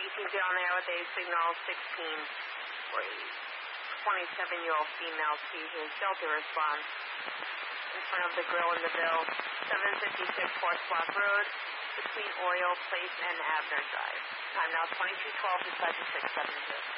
can get on there with a signal 16 for a 27-year-old female seizure Delta response in front of the Grill in the Ville, 756 Horse Block Road, between Oriole Place and Abner Drive. Time now 22:12 to 672.